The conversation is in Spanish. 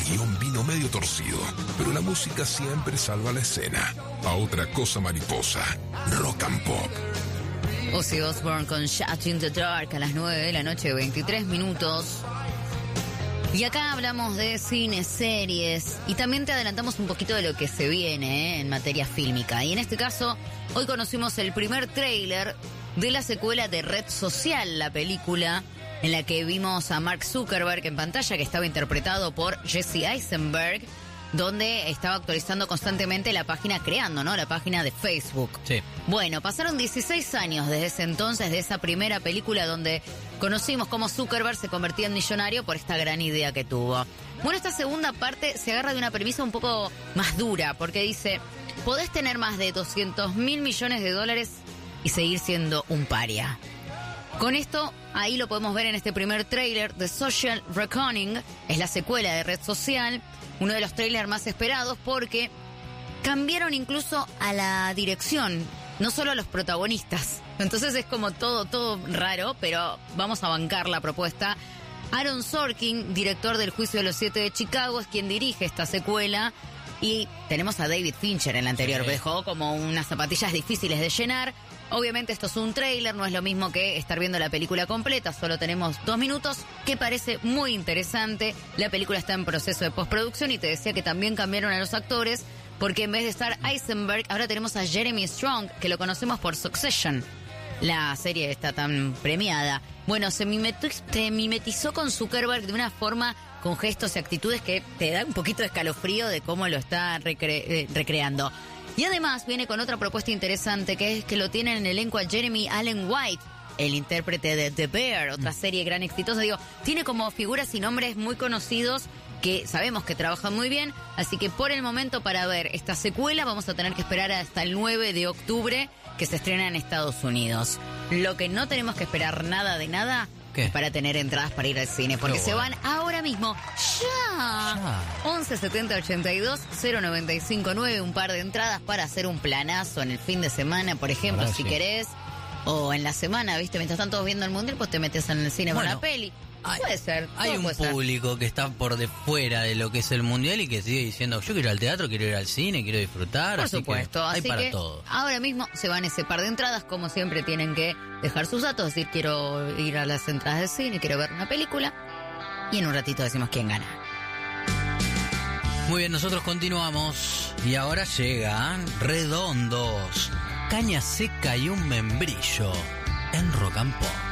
guión vino medio torcido, pero la música siempre salva la escena. A otra cosa mariposa, Rock and Pop. Ozzy Osbourne con Shut in the Dark a las 9 de la noche, 23 minutos. Y acá hablamos de cine, series, y también te adelantamos un poquito de lo que se viene en materia fílmica. Y en este caso, hoy conocimos el primer tráiler de la secuela de Red Social, la película en la que vimos a Mark Zuckerberg en pantalla, que estaba interpretado por Jesse Eisenberg, donde estaba actualizando constantemente la página, creando, ¿no?, la página de Facebook. Sí. Bueno, pasaron 16 años desde ese entonces, de esa primera película donde conocimos cómo Zuckerberg se convertía en millonario por esta gran idea que tuvo. Bueno, esta segunda parte se agarra de una premisa un poco más dura, porque dice, podés tener más de 200.000 millones de dólares y seguir siendo un paria. Con esto, ahí lo podemos ver en este primer tráiler de Social Reckoning, es la secuela de Red Social, uno de los trailers más esperados porque cambiaron incluso a la dirección, no solo a los protagonistas. Entonces es como todo raro, pero vamos a bancar la propuesta. Aaron Sorkin, director del Juicio de los 7 de Chicago, es quien dirige esta secuela. Y tenemos a David Fincher en la anterior, que dejó como unas zapatillas difíciles de llenar. Obviamente esto es un tráiler, no es lo mismo que estar viendo la película completa, solo tenemos 2 minutos, que parece muy interesante. La película está en proceso de postproducción y te decía que también cambiaron a los actores, porque en vez de estar Eisenberg, ahora tenemos a Jeremy Strong, que lo conocemos por Succession, la serie está tan premiada. Bueno, se mimetizó con Zuckerberg de una forma, con gestos y actitudes que te da un poquito de escalofrío de cómo lo está recreando. Y además viene con otra propuesta interesante, que es que lo tiene en el elenco a Jeremy Allen White, el intérprete de The Bear, otra serie gran exitosa. Digo, tiene como figuras y nombres muy conocidos que sabemos que trabajan muy bien, así que por el momento para ver esta secuela vamos a tener que esperar hasta el 9 de octubre que se estrena en Estados Unidos. Lo que no tenemos que esperar nada de nada es para tener entradas para ir al cine, porque se van ahora mismo, ya. 11 70 82 095 9, un par de entradas para hacer un planazo en el fin de semana, por ejemplo, si querés, o en la semana, ¿viste? Mientras están todos viendo el mundial, pues te metes en el cine con la peli. Puede ser. Hay un público que está por de fuera de lo que es el mundial y que sigue diciendo, yo quiero ir al teatro, quiero ir al cine, quiero disfrutar. Por supuesto. Hay así para que todo. Ahora mismo se van ese par de entradas, como siempre tienen que dejar sus datos, decir quiero ir a las entradas de cine, quiero ver una película, y en un ratito decimos quién gana. Muy bien, nosotros continuamos y ahora llegan Redondos, caña seca y un membrillo en Rock and Pop.